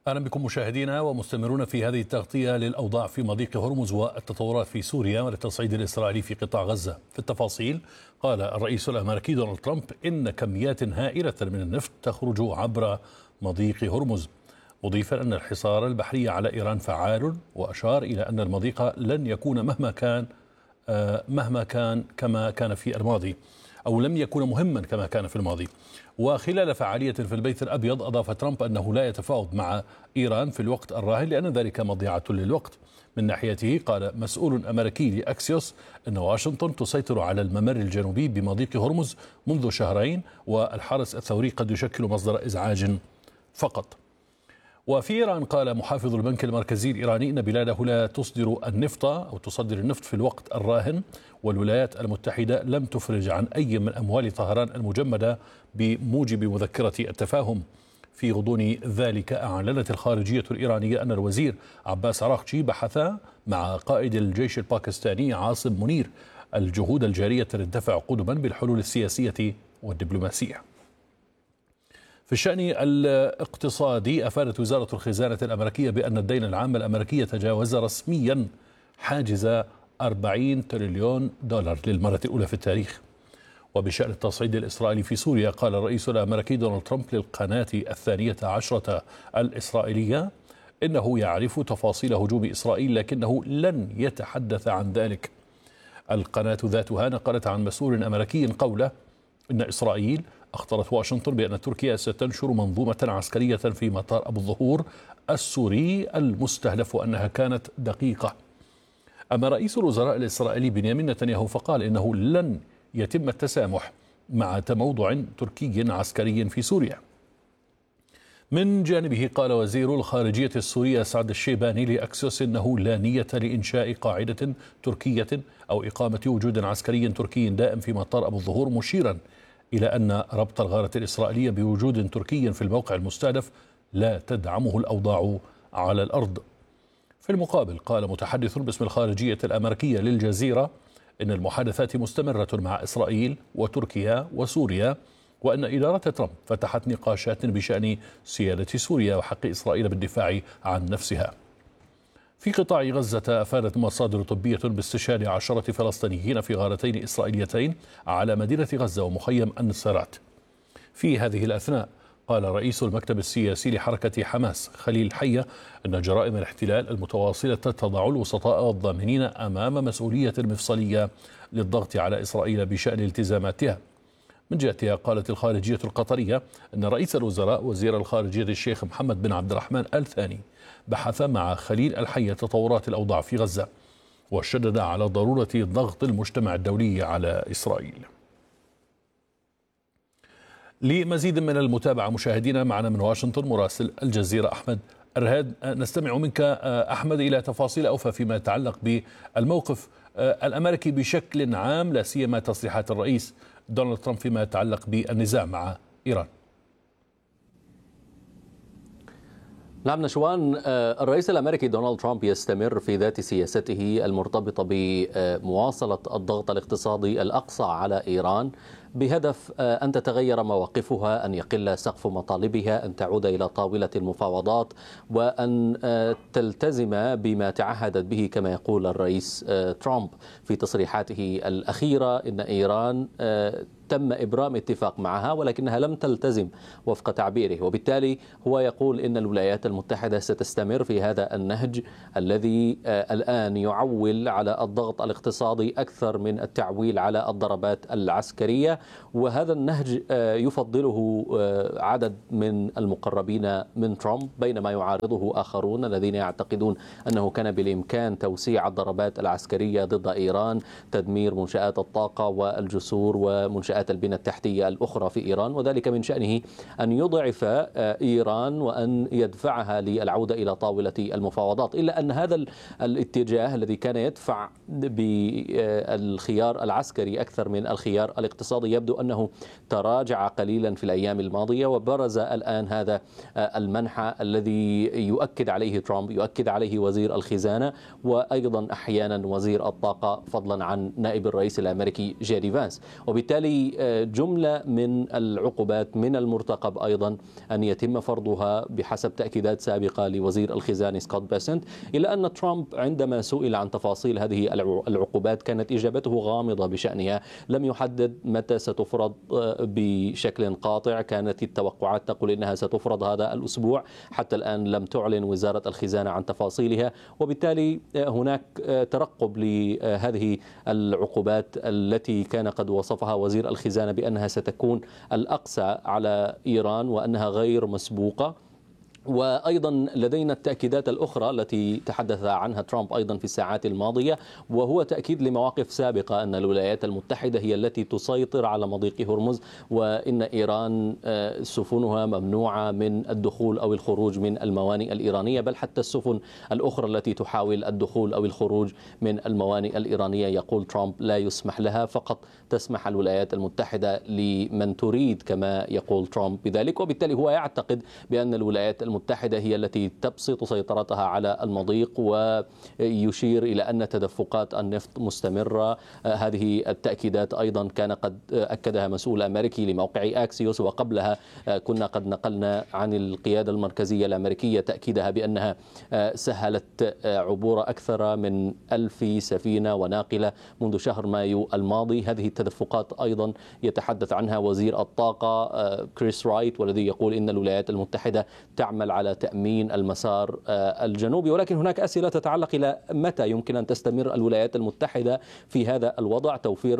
أهلا بكم مشاهدينا ومستمرون في هذه التغطية للأوضاع في مضيق هرمز والتطورات في سوريا والتصعيد الإسرائيلي في قطاع غزة. في التفاصيل، قال الرئيس الأمريكي دونالد ترامب إن كميات هائلة من النفط تخرج عبر مضيق هرمز، مضيفا أن الحصار البحري على إيران فعال، وأشار إلى أن المضيق لن يكون مهما كان كما كان في الماضي، أو لم يكن مهما كما كان في الماضي. وخلال فعالية في البيت الأبيض، أضاف ترامب أنه لا يتفاوض مع إيران في الوقت الراهن لأن ذلك مضيعة للوقت. من ناحيته، قال مسؤول أمريكي لأكسيوس أن واشنطن تسيطر على الممر الجنوبي بمضيق هرمز منذ شهرين، والحرس الثوري قد يشكل مصدر إزعاج فقط. وفي إيران، قال محافظ البنك المركزي الإيراني أن بلاده لا تصدر النفط في الوقت الراهن، والولايات المتحدة لم تفرج عن أي من أموال طهران المجمدة بموجب مذكرة التفاهم. في غضون ذلك، أعلنت الخارجية الإيرانية أن الوزير عباس عراقجي بحث مع قائد الجيش الباكستاني عاصم منير الجهود الجارية للدفع قدما بالحلول السياسية والدبلوماسية. في الشأن الاقتصادي، أفادت وزارة الخزانة الأمريكية بأن الدين العام الأمريكي تجاوز رسميا حاجز 40 تريليون دولار للمرة الأولى في التاريخ. وبشأن التصعيد الإسرائيلي في سوريا، قال الرئيس الأمريكي دونالد ترامب للقناة 12 الإسرائيلية إنه يعرف تفاصيل هجوم إسرائيل لكنه لن يتحدث عن ذلك. القناة ذاتها نقلت عن مسؤول أمريكي قوله إن إسرائيل أخطرت واشنطن بأن تركيا ستنشر منظومة عسكرية في مطار أبو الظهور السوري المستهدف، وأنها كانت دقيقة. أما رئيس الوزراء الإسرائيلي بنيامين نتنياهو فقال إنه لن يتم التسامح مع تموضع تركي عسكري في سوريا. من جانبه، قال وزير الخارجية السوري سعد الشيباني لأكسيوس إنه لا نية لإنشاء قاعدة تركية أو إقامة وجود عسكري تركي دائم في مطار أبو الظهور، مشيرا إلى أن ربط الغارة الإسرائيلية بوجود تركي في الموقع المستهدف لا تدعمه الأوضاع على الأرض. في المقابل، قال متحدث باسم الخارجية الأمريكية للجزيرة إن المحادثات مستمرة مع إسرائيل وتركيا وسوريا، وأن إدارة ترامب فتحت نقاشات بشأن سيادة سوريا وحق إسرائيل بالدفاع عن نفسها. في قطاع غزة، أفادت مصادر طبية باستشهاد 10 فلسطينيين في غارتين إسرائيليتين على مدينة غزة ومخيم النصيرات. في هذه الأثناء، قال رئيس المكتب السياسي لحركة حماس خليل حية أن جرائم الاحتلال المتواصلة تضع الوسطاء والضامنين أمام مسؤولية مفصلية للضغط على إسرائيل بشأن التزاماتها. من جهتها، قالت الخارجية القطرية أن رئيس الوزراء وزير الخارجية الشيخ محمد بن عبد الرحمن آل ثاني بحث مع خليل الحية تطورات الأوضاع في غزة، وشدد على ضرورة ضغط المجتمع الدولي على إسرائيل. لمزيد من المتابعة مشاهدينا، معنا من واشنطن مراسل الجزيرة أحمد الرهاد. نستمع منك أحمد إلى تفاصيل أوفى فيما يتعلق بالموقف الأمريكي بشكل عام، لا سيما تصريحات الرئيس دونالد ترامب فيما يتعلق بالنزاع مع إيران. نعم نشوان، الرئيس الأمريكي دونالد ترامب يستمر في ذات سياسته المرتبطة بمواصلة الضغط الاقتصادي الأقصى على إيران بهدف أن تتغير مواقفها، أن يقل سقف مطالبها، أن تعود إلى طاولة المفاوضات، وأن تلتزم بما تعهدت به كما يقول الرئيس ترامب في تصريحاته الأخيرة إن إيران تم إبرام اتفاق معها ولكنها لم تلتزم وفق تعبيره، وبالتالي هو يقول إن الولايات المتحدة ستستمر في هذا النهج الذي الآن يعول على الضغط الاقتصادي أكثر من التعويل على الضربات العسكرية، وهذا النهج يفضله عدد من المقربين من ترامب بينما يعارضه آخرون الذين يعتقدون أنه كان بالإمكان توسيع الضربات العسكرية ضد إيران، تدمير منشآت الطاقة والجسور ومنشآت البنى التحتية الأخرى في إيران، وذلك من شأنه أن يضعف إيران وأن يدفعها للعودة إلى طاولة المفاوضات. إلا أن هذا الاتجاه الذي كان يدفع بالخيار العسكري أكثر من الخيار الاقتصادي يبدو أنه تراجع قليلا في الأيام الماضية، وبرز الآن هذا المنحى الذي يؤكد عليه ترامب، يؤكد عليه وزير الخزانة وأيضا أحيانا وزير الطاقة، فضلا عن نائب الرئيس الأمريكي جيدي فانس. وبالتالي جملة من العقوبات من المرتقب أيضا أن يتم فرضها بحسب تأكيدات سابقة لوزير الخزانة سكوت بيسنت، إلا أن ترامب عندما سئل عن تفاصيل هذه العقوبات كانت إجابته غامضة بشأنها، لم يحدد متى ستفرض بشكل قاطع. كانت التوقعات تقول إنها ستفرض هذا الأسبوع، حتى الآن لم تعلن وزارة الخزانة عن تفاصيلها، وبالتالي هناك ترقب لهذه العقوبات التي كان قد وصفها وزير الخزانة بأنها ستكون الأقسى على إيران وأنها غير مسبوقة. وأيضا لدينا التأكيدات الأخرى التي تحدث عنها ترامب أيضا في الساعات الماضية، وهو تأكيد لمواقف سابقة أن الولايات المتحدة هي التي تسيطر على مضيق هرمز، وإن إيران سفنها ممنوعة من الدخول أو الخروج من الموانئ الإيرانية، بل حتى السفن الأخرى التي تحاول الدخول أو الخروج من الموانئ الإيرانية يقول ترامب لا يسمح لها، فقط تسمح الولايات المتحدة لمن تريد كما يقول ترامب بذلك. وبالتالي هو يعتقد بأن الولايات المتحدة هي التي تبسط سيطرتها على المضيق، ويشير إلى أن تدفقات النفط مستمرة. هذه التأكيدات أيضا كان قد أكدها مسؤول أمريكي لموقع أكسيوس، وقبلها كنا قد نقلنا عن القيادة المركزية الأمريكية تأكيدها بأنها سهلت عبور أكثر من 1000 سفينة وناقلة منذ شهر مايو الماضي. هذه التدفقات أيضا يتحدث عنها وزير الطاقة كريس رايت، والذي يقول إن الولايات المتحدة تعمل على تأمين المسار الجنوبي. ولكن هناك أسئلة تتعلق إلى متى يمكن أن تستمر الولايات المتحدة في هذا الوضع، توفير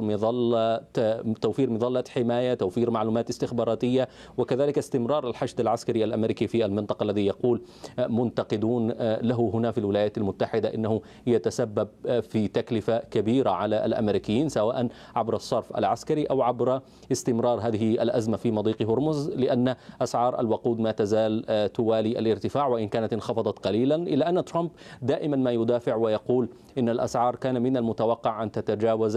مظلة حماية، توفير معلومات استخباراتية، وكذلك استمرار الحشد العسكري الأمريكي في المنطقة، الذي يقول منتقدون له هنا في الولايات المتحدة إنه يتسبب في تكلفة كبيرة على الأمريكيين، سواء عبر الصرف العسكري أو عبر استمرار هذه الأزمة في مضيق هرمز، لأن أسعار الوقود ما تزال توالي الارتفاع وإن كانت انخفضت قليلا، إلا أن ترامب دائما ما يدافع ويقول إن الأسعار كان من المتوقع أن تتجاوز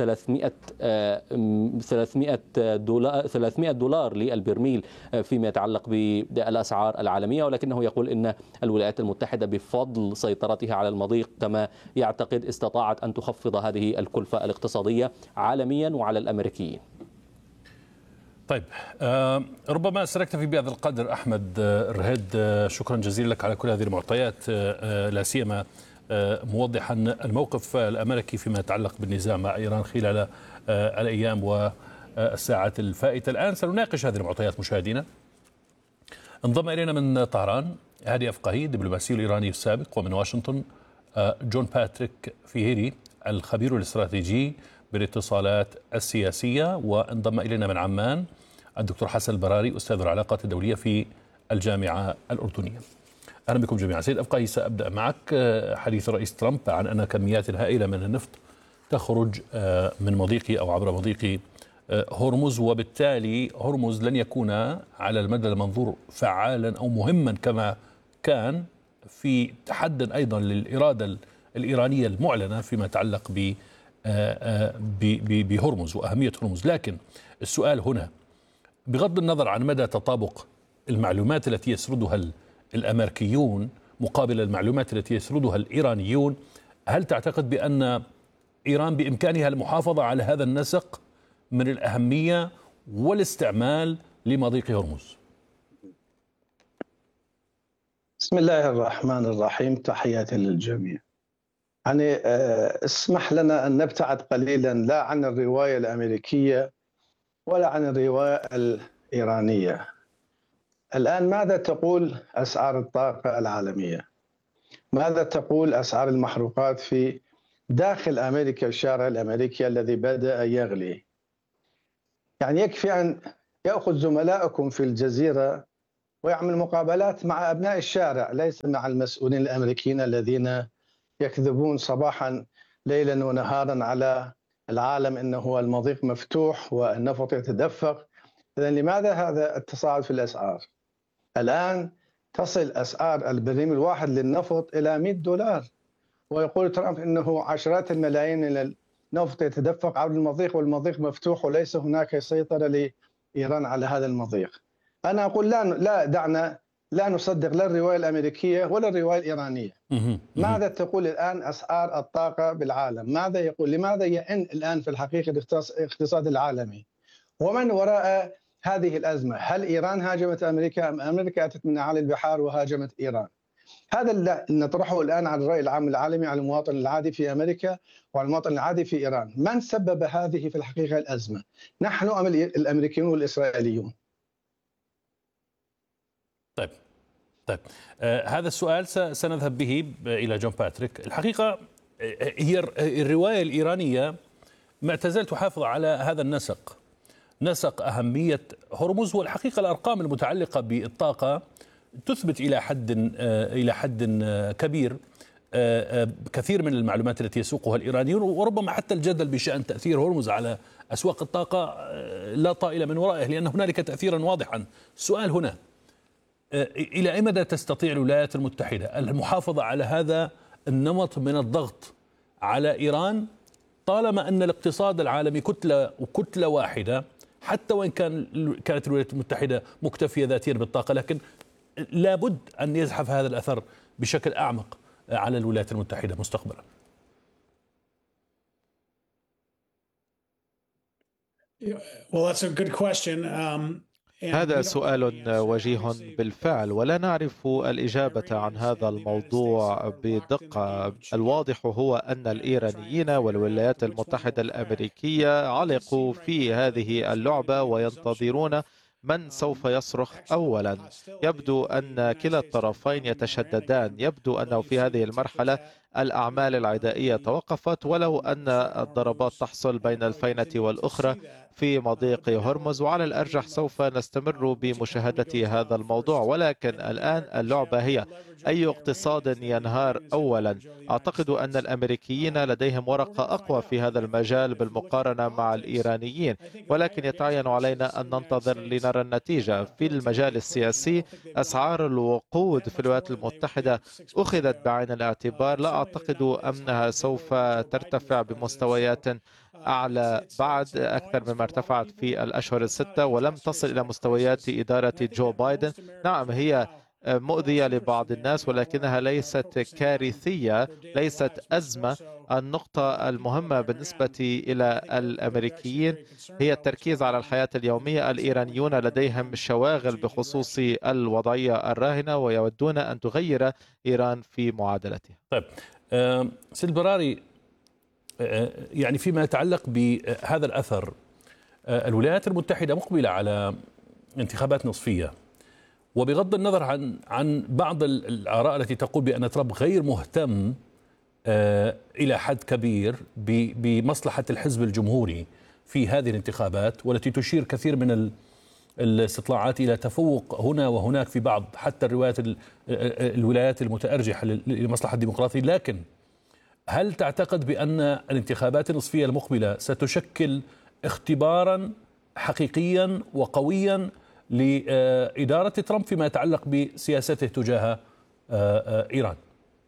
300 دولار للبرميل فيما يتعلق بالأسعار العالمية، ولكنه يقول إن الولايات المتحدة بفضل سيطرتها على المضيق كما يعتقد استطاعت أن تخفض هذه الكلفة الاقتصادية عالميا وعلى الأمريكيين. طيب، ربما سنكتفي بهذا القدر. أحمد رهيد، شكرا جزيلا لك على كل هذه المعطيات، لا سيما موضحا الموقف الأمريكي فيما يتعلق بالنزاع مع إيران خلال الأيام والساعات الفائتة. الآن سنناقش هذه المعطيات مشاهدينا. انضم إلينا من طهران هادي أفقهي الدبلوماسي الإيراني السابق، ومن واشنطن جون باتريك فيهيري الخبير الاستراتيجي بالاتصالات السياسية، وانضم إلينا من عمان الدكتور حسن البراري أستاذ العلاقات الدولية في الجامعة الأردنية. أهلا بكم جميعا. سيد أفقهي، سأبدأ معك. حديث الرئيس ترامب عن أن كميات هائلة من النفط تخرج من مضيق أو عبر مضيق هرمز، وبالتالي هرمز لن يكون على المدى المنظور فعالا أو مهما كما كان في تحدي أيضا للإرادة الإيرانية المعلنة فيما يتعلق بهرمز وأهمية هرمز. لكن السؤال هنا، بغض النظر عن مدى تطابق المعلومات التي يسردها الأمريكيون مقابل المعلومات التي يسردها الإيرانيون، هل تعتقد بأن إيران بإمكانها المحافظة على هذا النسق من الأهمية والاستعمال لمضيق هرمز؟ بسم الله الرحمن الرحيم، تحياتي للجميع. يعني اسمح لنا أن نبتعد قليلا لا عن الرواية الأمريكية ولا عن الرواية الإيرانية. الآن ماذا تقول أسعار الطاقة العالمية؟ ماذا تقول أسعار المحروقات في داخل أمريكا، الشارع الأمريكي الذي بدأ يغلي؟ يعني يكفي أن يأخذ زملائكم في الجزيرة ويعمل مقابلات مع أبناء الشارع، ليس مع المسؤولين الأمريكيين الذين يكذبون صباحا ليلا ونهارا على العالم إنه المضيق مفتوح والنفط يتدفق. إذن لماذا هذا التصاعد في الأسعار؟ الآن تصل أسعار البرميل الواحد للنفط إلى $100، ويقول ترامب إنه عشرات الملايين من النفط يتدفق عبر المضيق والمضيق مفتوح وليس هناك سيطرة لإيران على هذا المضيق. أنا أقول دعنا لا نصدق لا الرواية الأمريكية ولا الرواية الإيرانية. ماذا تقول الآن أسعار الطاقة بالعالم؟ ماذا يقول؟ لماذا يئن الآن في الحقيقة الاقتصاد العالمي؟ ومن وراء هذه الأزمة؟ هل إيران هاجمت أمريكا أم أمريكا أتت من أعالي البحار وهاجمت إيران؟ هذا اللي نطرحه الآن على الرأي العام العالمي، على المواطن العادي في أمريكا وعلى المواطن العادي في إيران. من سبب هذه في الحقيقة الأزمة؟ نحن أم الأمريكيون والإسرائيليون؟ طيب هذا السؤال سنذهب به إلى جون باتريك. الحقيقة هي الرواية الإيرانية ما تزال تحافظ على هذا النسق، نسق أهمية هرمز. والحقيقة الأرقام المتعلقة بالطاقة تثبت إلى حد كبير كثير من المعلومات التي يسوقها الإيرانيون، وربما حتى الجدل بشأن تأثير هرمز على أسواق الطاقة لا طائل من ورائه، لأن هنالك تأثيرا واضحا. السؤال هنا، إلى أي مدى تستطيع الولايات المتحدة المحافظة على هذا النمط من الضغط على إيران طالما أن الاقتصاد العالمي كتلة واحدة، حتى وإن كانت الولايات المتحدة مكتفية ذاتيا بالطاقة، لكن لابد أن يزحف هذا الأثر بشكل أعمق على الولايات المتحدة مستقبلا؟ Well, that's a good question. هذا سؤال وجيه بالفعل، ولا نعرف الإجابة عن هذا الموضوع بدقة. الواضح هو أن الإيرانيين والولايات المتحدة الأمريكية علقوا في هذه اللعبة وينتظرون من سوف يصرخ أولا. يبدو أن كلا الطرفين يتشددان. يبدو أنه في هذه المرحلة الأعمال العدائية توقفت، ولو أن الضربات تحصل بين الفينة والأخرى في مضيق هرمز، وعلى الأرجح سوف نستمر بمشاهدة هذا الموضوع. ولكن الآن اللعبة هي أي اقتصاد ينهار أولا. أعتقد أن الأمريكيين لديهم ورقة أقوى في هذا المجال بالمقارنة مع الإيرانيين، ولكن يتعين علينا أن ننتظر لنرى النتيجة. في المجال السياسي أسعار الوقود في الولايات المتحدة أخذت بعين الاعتبار. لا أعتقد أنها سوف ترتفع بمستويات أعلى بعد أكثر مما ارتفعت في الأشهر الستة، ولم تصل إلى مستويات إدارة جو بايدن. نعم، هي مؤذية لبعض الناس، ولكنها ليست كارثية، ليست أزمة. النقطة المهمة بالنسبة إلى الأمريكيين هي التركيز على الحياة اليومية. الإيرانيون لديهم شواغل بخصوص الوضعية الراهنة، ويودون أن تغير إيران في معادلتها. طيب سيد البراري، يعني فيما يتعلق بهذا الأثر، الولايات المتحدة مقبلة على انتخابات نصفية، وبغض النظر عن بعض الآراء التي تقول بأن ترامب غير مهتم إلى حد كبير بمصلحة الحزب الجمهوري في هذه الانتخابات، والتي تشير كثير من الاستطلاعات إلى تفوق هنا وهناك في بعض حتى الولايات المتأرجحة لمصلحة الديمقراطية، لكن هل تعتقد بأن الانتخابات النصفية المقبلة ستشكل اختبارا حقيقيا وقويا لإدارة ترامب فيما يتعلق بسياسته تجاه إيران؟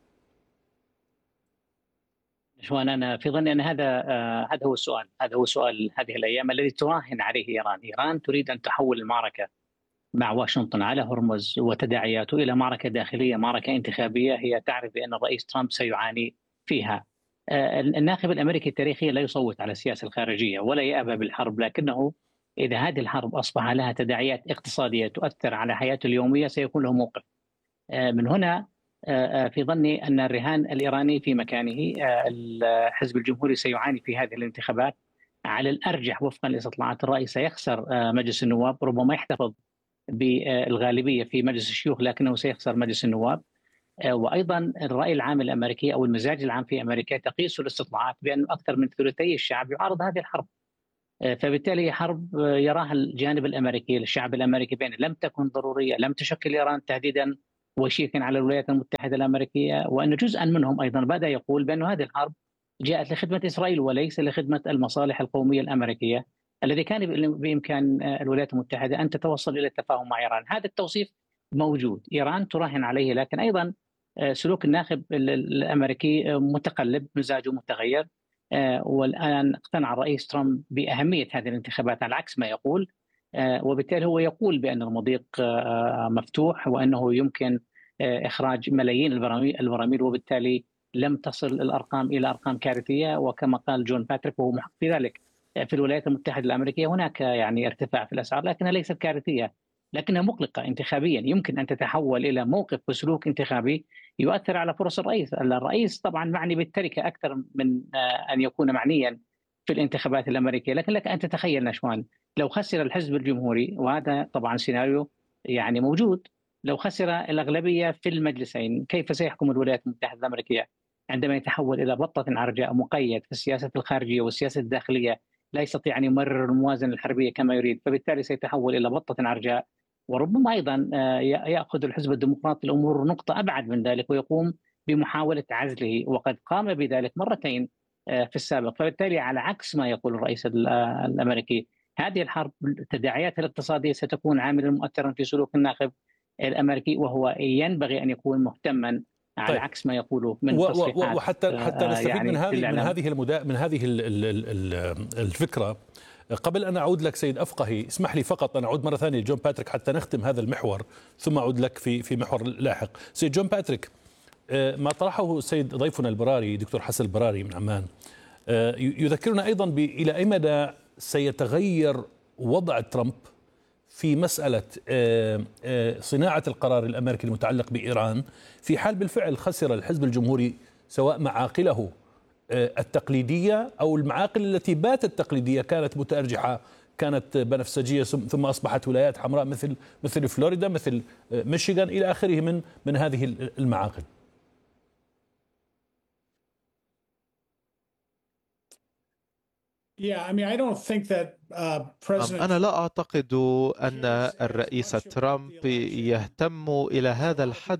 شوان، أنا في ظني أن هذا هو السؤال، هذا هو سؤال هذه الأيام الذي تراهن عليه إيران. إيران تريد أن تحول المعركة مع واشنطن على هرمز وتداعياته إلى معركة داخلية، معركة انتخابية هي تعرف بأن الرئيس ترامب سيعاني فيها. الناخب الأمريكي التاريخي لا يصوت على السياسة الخارجية ولا يأبى بالحرب، لكنه إذا هذه الحرب أصبح لها تداعيات اقتصادية تؤثر على حياته اليومية سيكون له موقف. من هنا في ظني أن الرهان الإيراني في مكانه. الحزب الجمهوري سيعاني في هذه الانتخابات على الأرجح وفقا لاستطلاعات الرأي سيخسر مجلس النواب، ربما يحتفظ بالغالبية في مجلس الشيوخ لكنه سيخسر مجلس النواب. وأيضا الرأي العام الأمريكي أو المزاج العام في أمريكا تقيس الاستطلاعات بأن أكثر من ثلثي الشعب يعارض هذه الحرب، فبالتالي حرب يراها الجانب الأمريكي، الشعب الأمريكي، بأن لم تكن ضرورية، لم تشكل إيران تهديدا وشيكا على الولايات المتحدة الأمريكية، وأن جزءا منهم أيضا بدأ يقول بأن هذه الحرب جاءت لخدمة إسرائيل وليس لخدمة المصالح القومية الأمريكية، الذي كان بإمكان الولايات المتحدة أن تتوصل إلى التفاهم مع إيران. هذا التوصيف موجود، إيران تراهن عليه، لكن أيضا سلوك الناخب الأمريكي متقلب، مزاجه متغير. والآن اقتنع الرئيس ترامب بأهمية هذه الانتخابات على عكس ما يقول، وبالتالي هو يقول بأن المضيق مفتوح وأنه يمكن إخراج ملايين البراميل، وبالتالي لم تصل الأرقام إلى أرقام كارثية، وكما قال جون باتريك وهو محق في ذلك، في الولايات المتحدة الأمريكية هناك يعني ارتفاع في الأسعار، لكنها ليست كارثية، لكنها مقلقة انتخابيا. يمكن أن تتحول إلى موقف وسلوك انتخابي يؤثر على فرص الرئيس. الرئيس طبعا معني بالتركة أكثر من أن يكون معنيا في الانتخابات الأمريكية. لكن لك أن تتخيل نشوان لو خسر الحزب الجمهوري، وهذا طبعا سيناريو يعني موجود، لو خسر الأغلبية في المجلسين، كيف سيحكم الولايات المتحدة الأمريكية عندما يتحول إلى بطة عرجاء مقيد في السياسة الخارجية والسياسة الداخلية، لا يستطيع أن يمرر الموازنة الحربية كما يريد، فبالتالي سيتحول إلى بطة عرجاء. وربما أيضا يأخذ الحزب الديمقراطي الأمور نقطة أبعد من ذلك ويقوم بمحاولة عزله، وقد قام بذلك مرتين في السابق. فبالتالي على عكس ما يقول الرئيس الأمريكي، هذه الحرب تداعياتها الاقتصادية ستكون عاملا مؤثرا في سلوك الناخب الأمريكي، وهو ينبغي أن يكون مهتما على عكس ما يقوله من تصريحات. وحتى نستفيد يعني من هذه الفكرة. قبل أن أعود لك سيد أفقهي، اسمح لي فقط أن أعود مرة ثانية لجون باتريك حتى نختم هذا المحور، ثم أعود لك في محور لاحق. سيد جون باتريك، ما طرحه السيد ضيفنا البراري دكتور حسن البراري من عمان يذكرنا أيضا إلى أي مدى سيتغير وضع ترامب في مسألة صناعة القرار الأمريكي المتعلق بإيران في حال بالفعل خسر الحزب الجمهوري سواء معاقله التقليدية أو المعاقل التي باتت تقليدية، كانت متأرجحة، كانت بنفسجية، ثم أصبحت ولايات حمراء مثل فلوريدا، مثل ميشيغان إلى آخره من هذه المعاقل. أنا لا أعتقد أن الرئيس ترامب يهتم إلى هذا الحد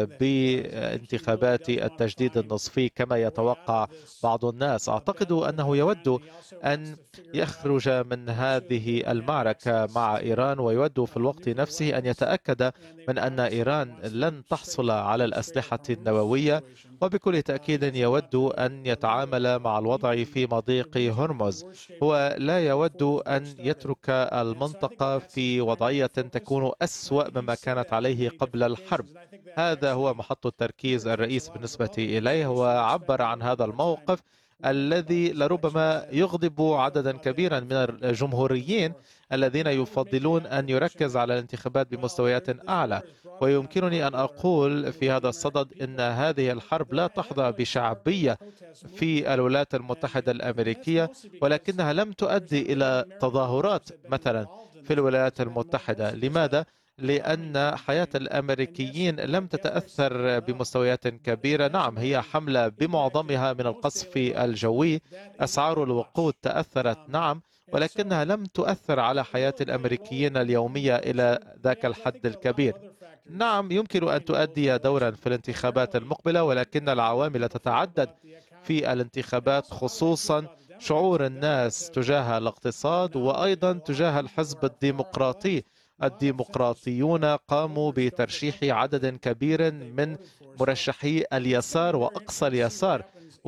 بانتخابات التجديد النصفي كما يتوقع بعض الناس. أعتقد أنه يود أن يخرج من هذه المعركة مع إيران، ويود في الوقت نفسه أن يتأكد من أن إيران لن تحصل على الأسلحة النووية، وبكل تأكيد يود أن يتعامل مع الوضع في مضيق هرمز. هو لا يود أن يترك المنطقة في وضعية تكون أسوأ مما كانت عليه قبل الحرب. هذا هو محط التركيز الرئيس بالنسبة إليه. هو عبر عن هذا الموقف الذي لربما يغضب عددا كبيرا من الجمهوريين الذين يفضلون أن يركز على الانتخابات بمستويات أعلى. ويمكنني أن أقول في هذا الصدد أن هذه الحرب لا تحظى بشعبية في الولايات المتحدة الأمريكية، ولكنها لم تؤدي إلى تظاهرات مثلا في الولايات المتحدة. لماذا؟ لأن حياة الأمريكيين لم تتأثر بمستويات كبيرة. نعم، هي حملة بمعظمها من القصف الجوي، أسعار الوقود تأثرت نعم، ولكنها لم تؤثر على حياة الأمريكيين اليومية إلى ذاك الحد الكبير. نعم، يمكن أن تؤدي دورا في الانتخابات المقبلة، ولكن العوامل تتعدد في الانتخابات، خصوصا شعور الناس تجاه الاقتصاد وأيضا تجاه الحزب الديمقراطي. الديمقراطيون قاموا بترشيح عدد كبير من مرشحي اليسار وأقصى اليسار،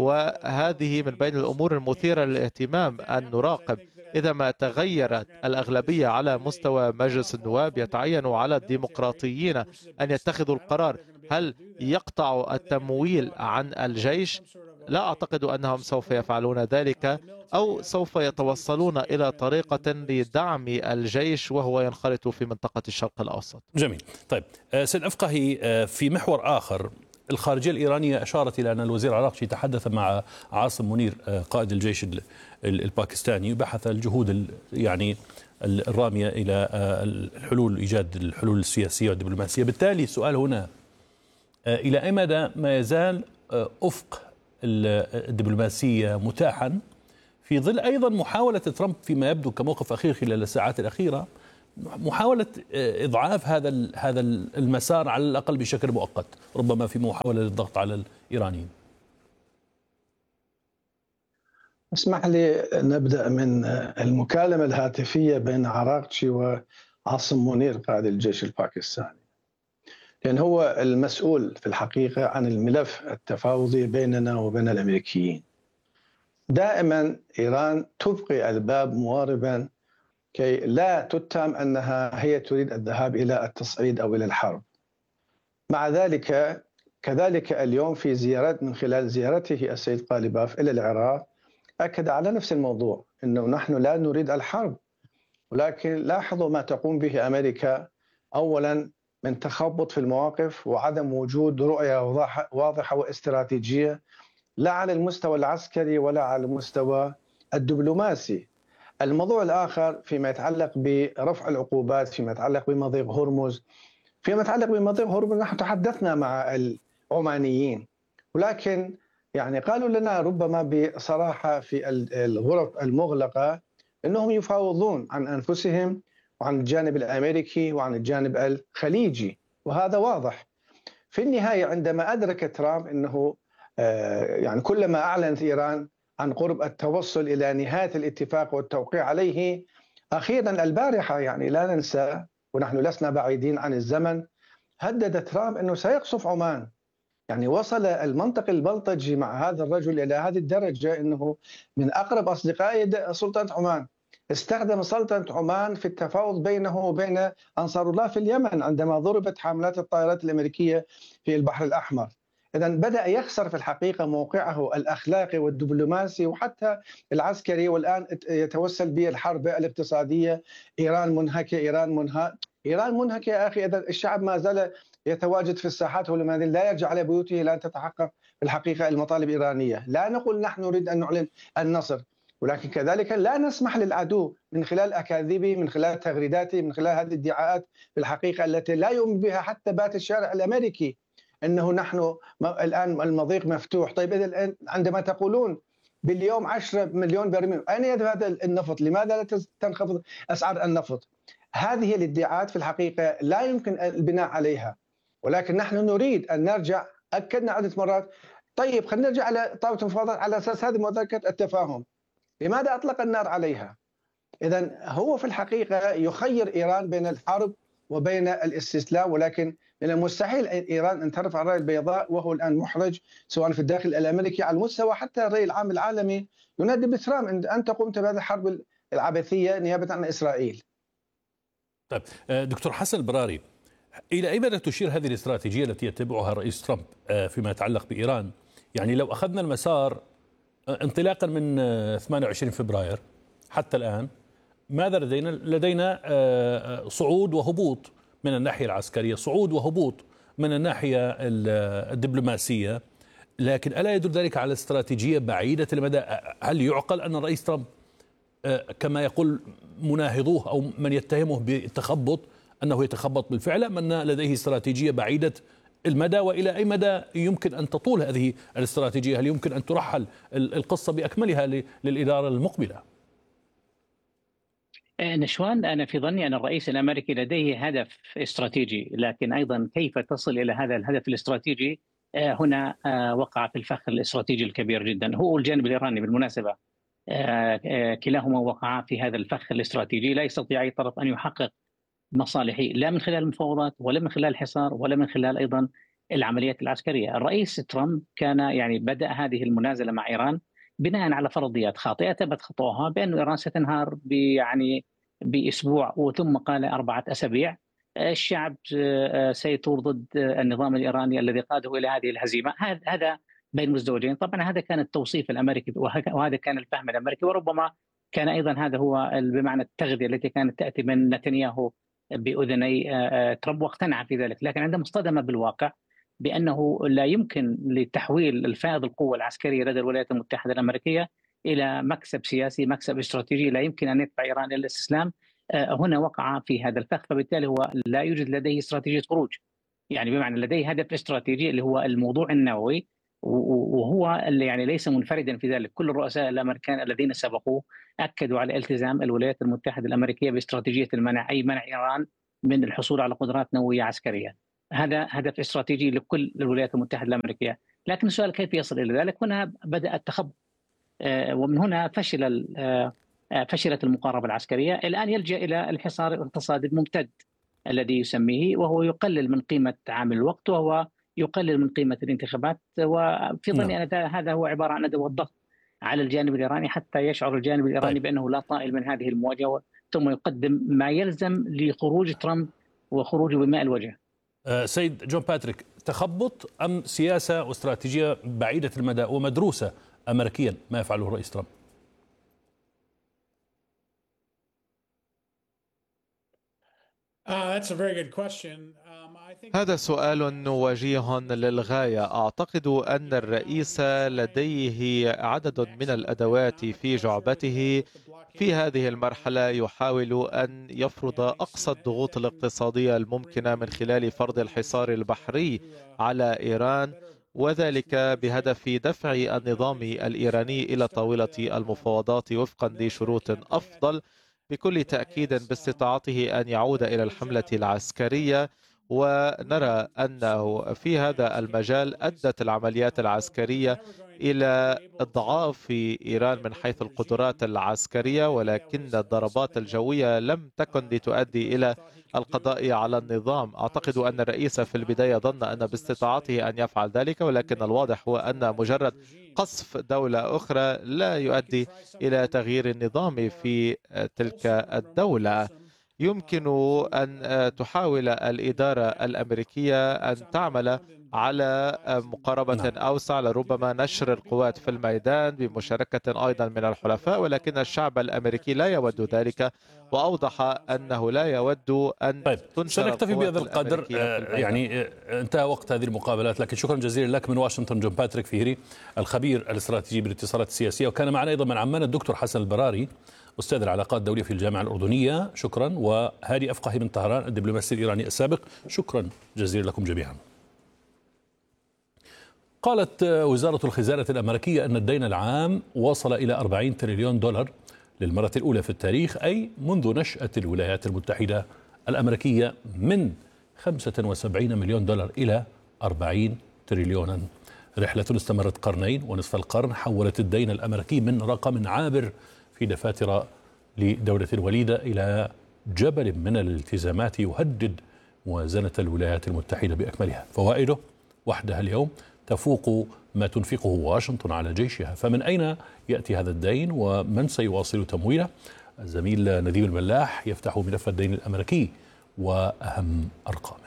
وهذه من بين الأمور المثيرة للاهتمام أن نراقب. إذا ما تغيرت الأغلبية على مستوى مجلس النواب، يتعين على الديمقراطيين أن يتخذوا القرار: هل يقطعوا التمويل عن الجيش؟ لا أعتقد أنهم سوف يفعلون ذلك، أو سوف يتوصلون إلى طريقة لدعم الجيش وهو ينخرط في منطقة الشرق الأوسط. جميل. طيب سيد أفقهي، في محور آخر، الخارجية الإيرانية أشارت إلى أن الوزير العراقي تحدث مع عاصم منير قائد الجيش الباكستاني، وبحث الجهود يعني الرامية إلى الحلول، إيجاد الحلول السياسية والدبلوماسية. بالتالي السؤال هنا، إلى أي مدى ما يزال أفق الدبلوماسية متاحا في ظل أيضا محاولة ترامب فيما يبدو كموقف أخير خلال الساعات الأخيرة، محاولة إضعاف هذا المسار على الأقل بشكل مؤقت، ربما في محاولة للضغط على الإيرانيين؟ اسمح لي نبدأ من المكالمة الهاتفية بين عراقچي وعاصم منير قائد الجيش الباكستاني، لأن هو المسؤول في الحقيقة عن الملف التفاوضي بيننا وبين الأمريكيين. دائما إيران تبقي الباب مواربا كي لا تتهم أنها هي تريد الذهاب إلى التصعيد أو إلى الحرب. مع ذلك كذلك اليوم في زيارات، من خلال زيارته السيد قالباف إلى العراق، أكد على نفس الموضوع، أنه نحن لا نريد الحرب، ولكن لاحظوا ما تقوم به أمريكا. أولا من تخبط في المواقف وعدم وجود رؤية واضحة واستراتيجية، لا على المستوى العسكري ولا على المستوى الدبلوماسي. الموضوع الآخر فيما يتعلق برفع العقوبات، فيما يتعلق بمضيق هرمز. فيما يتعلق بمضيق هرمز نحن تحدثنا مع العمانيين، ولكن يعني قالوا لنا ربما بصراحة في الغرف المغلقة أنهم يفاوضون عن أنفسهم وعن الجانب الأمريكي وعن الجانب الخليجي، وهذا واضح. في النهاية عندما أدرك ترامب أنه يعني كلما أعلنت إيران عن قرب التوصل إلى نهاية الاتفاق والتوقيع عليه، أخيرا البارحة يعني لا ننسى ونحن لسنا بعيدين عن الزمن، هدد ترامب أنه سيقصف عمان. يعني وصل المنطق البلطجي مع هذا الرجل إلى هذه الدرجة أنه من أقرب أصدقاء سلطنة عمان استخدم سلطنة عمان في التفاوض بينه وبين أنصار الله في اليمن عندما ضربت حاملات الطائرات الأمريكية في البحر الأحمر. إذا بدأ يخسر في الحقيقة موقعه الأخلاقي والدبلوماسي وحتى العسكري، والآن يتوسل به الحرب الاقتصادية. إيران منهكة، إيران منهكة يا أخي. إذا الشعب ما زال يتواجد في الساحات ولماذا لا يرجع على بيوته لأن تتحقق في الحقيقة المطالب الإيرانية. لا نقول نحن نريد أن نعلن النصر، ولكن كذلك لا نسمح للعدو من خلال أكاذيبه، من خلال تغريداته، من خلال هذه الادعاءات في الحقيقة التي لا يؤمن بها حتى بات الشارع الأمريكي أنه نحن الآن المضيق مفتوح. طيب إذا عندما تقولون باليوم 10 مليون برميل، أين يذهب هذا النفط؟ لماذا لا تنخفض أسعار النفط؟ هذه الادعاءات في الحقيقة لا يمكن البناء عليها، ولكن نحن نريد أن نرجع. أكدنا عدة مرات، طيب خلينا نرجع على طاولة المفاوضات على أساس هذه مذكرة التفاهم، لماذا أطلق النار عليها؟ إذن هو في الحقيقة يخير إيران بين الحرب وبين الاستسلام، ولكن من المستحيل إيران أن ترفع الراية البيضاء، وهو الآن محرج سواء في الداخل الأمريكي على المستوى حتى الرأي العام العالمي ينادي بترامب أنت قمت بهذه الحرب العبثية نيابة عن إسرائيل. طيب دكتور حسن البراري، إلى أي مدى تشير هذه الاستراتيجية التي يتبعها الرئيس ترامب فيما يتعلق بإيران؟ يعني لو أخذنا المسار انطلاقا من 28 فبراير حتى الآن، ماذا لدينا؟ لدينا صعود وهبوط من الناحية العسكرية، صعود وهبوط من الناحية الدبلوماسية، لكن ألا يدل ذلك على استراتيجية بعيدة المدى؟ هل يعقل أن الرئيس ترامب كما يقول مناهضوه أو من يتهمه بالتخبط أنه يتخبط بالفعل، أم أن لديه استراتيجية بعيدة المدى؟ وإلى أي مدى يمكن أن تطول هذه الاستراتيجية؟ هل يمكن أن ترحل القصة بأكملها للإدارة المقبلة؟ نشوان، أنا في ظني أن الرئيس الأمريكي لديه هدف استراتيجي، لكن أيضا كيف تصل إلى هذا الهدف الاستراتيجي هنا وقع في الفخ الاستراتيجي الكبير جدا. هو الجانب الإيراني بالمناسبة كلاهما وقعا في هذا الفخ الاستراتيجي. لا يستطيع أي طرف أن يحقق مصالحه لا من خلال المفاوضات ولا من خلال الحصار ولا من خلال أيضا العمليات العسكرية. الرئيس ترامب كان يعني بدأ هذه المنازلة مع إيران بناء على فرضيات خاطئة تبت خطوها بأن إيران ستنهار بأسبوع، وثم قال 4 أسابيع. الشعب سيثور ضد النظام الإيراني الذي قاده إلى هذه الهزيمة. هذا بين مزدوجين. طبعا هذا كان التوصيف الأمريكي وهذا كان الفهم الأمريكي، وربما كان أيضا هذا هو بمعنى التغذية التي كانت تأتي من نتنياهو بأذني ترامب، واقتنع في ذلك. لكن عندما اصطدم بالواقع بأنه لا يمكن لتحويل الفائض القوة العسكرية لدى الولايات المتحدة الأمريكية إلى مكسب سياسي، مكسب استراتيجي، لا يمكن أن يدفع إيران إلى الاستسلام، هنا وقع في هذا الفخ. فبالتالي هو لا يوجد لديه استراتيجية خروج، يعني بمعنى لديه هدف استراتيجي اللي هو الموضوع النووي، وهو اللي يعني ليس منفردا في ذلك. كل الرؤساء الامريكان الذين سبقوه اكدوا على التزام الولايات المتحده الامريكيه باستراتيجيه المنع، اي منع ايران من الحصول على قدرات نوويه عسكريه. هذا هدف استراتيجي لكل الولايات المتحده الامريكيه. لكن السؤال كيف يصل الى ذلك؟ هنا بدا التخبط، ومن هنا فشلت المقاربه العسكريه. الان يلجا الى الحصار الاقتصادي الممتد الذي يسميه، وهو يقلل من قيمه عامل الوقت، وهو يقلل من قيمة الانتخابات. وفي ظني أن هذا هو عبارة عن أدوات ضغط على الجانب الإيراني حتى يشعر الجانب الإيراني بأنه لا طائل من هذه المواجهة، ثم يقدم ما يلزم لخروج ترامب وخروجه بماء الوجه. سيد جون باتريك، تخبط أم سياسة واستراتيجية بعيدة المدى ومدروسة أمريكيا ما يفعله الرئيس ترامب؟ هذا سؤال وجيه للغاية. أعتقد أن الرئيس لديه عدد من الأدوات في جعبته. في هذه المرحلة يحاول أن يفرض أقصى الضغوط الاقتصادية الممكنة من خلال فرض الحصار البحري على إيران، وذلك بهدف دفع النظام الإيراني إلى طاولة المفاوضات وفقا لشروط أفضل، بكل تأكيد باستطاعته أن يعود إلى الحملة العسكرية. ونرى أنه في هذا المجال أدت العمليات العسكرية إلى إضعاف إيران من حيث القدرات العسكرية، ولكن الضربات الجوية لم تكن لتؤدي إلى القضاء على النظام. أعتقد أن الرئيس في البداية ظن أن باستطاعته أن يفعل ذلك، ولكن الواضح هو أن مجرد قصف دولة أخرى لا يؤدي إلى تغيير النظام في تلك الدولة. يمكن أن تحاول الإدارة الأمريكية أن تعمل على مقاربة أوسع، لربما نشر القوات في الميدان بمشاركة أيضا من الحلفاء، ولكن الشعب الأمريكي لا يود ذلك، وأوضح أنه لا يود أن تنشر. سنكتفي بهذا القدر. يعني انتهى وقت هذه المقابلات، لكن شكرا جزيلا لك من واشنطن جون باتريك فيهري الخبير الاستراتيجي بالاتصالات السياسية. وكان معنا أيضا من عمان الدكتور حسن البراري أستاذ العلاقات الدولية في الجامعة الأردنية. شكرا. وهادي أفقهي من طهران الدبلوماسي الإيراني السابق. شكرا جزيلا لكم جميعا. قالت وزارة الخزانة الأمريكية أن الدين العام وصل إلى 40 تريليون دولار للمرة الأولى في التاريخ، أي منذ نشأة الولايات المتحدة الأمريكية، من 75 مليون دولار إلى 40 تريليونا. رحلة استمرت قرنين ونصف القرن حولت الدين الأمريكي من رقم عابر في دفاتر لدولة وليدة إلى جبل من الالتزامات يهدد موازنة الولايات المتحدة بأكملها. فوائده وحدها اليوم تفوق ما تنفقه واشنطن على جيشها. فمن أين يأتي هذا الدين ومن سيواصل تمويله؟ الزميل نديم الملاح يفتح ملف الدين الأمريكي وأهم أرقامه.